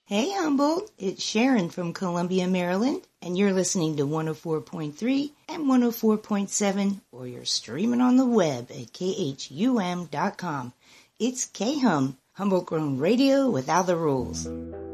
Hey Humboldt, it's Sharon from Columbia, Maryland, and you're listening to 104.3 and 104.7, or you're streaming on the web at khum.com. It's K-Hum, Humboldt Grown Radio without the rules.